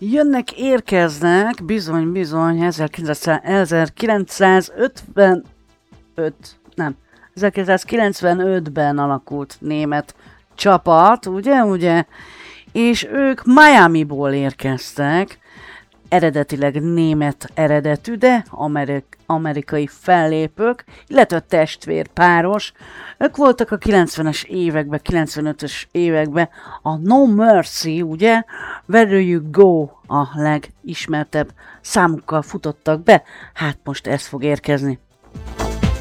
érkeznek, bizony, 1955, nem, 1995-ben alakult német csapat, ugye? És ők Miamiból érkeztek, eredetileg német eredetű, de amerikai fellépők, illetve testvérpáros. Ők voltak a 90-es években, 95-ös években a No Mercy, ugye, Where You Go a legismertebb számukkal futottak be. Hát most ez fog érkezni.